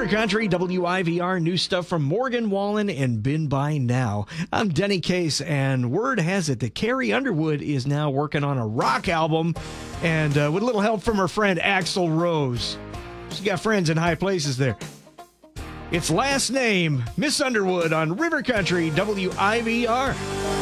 Country, WIVR, new stuff from Morgan Wallen and Been By Now. I'm Denny Case, and word has it that Carrie Underwood is now working on a rock album, and with a little help from her friend Axl Rose. She's got friends in high places there. It's Last Name, Miss Underwood on River Country, WIVR.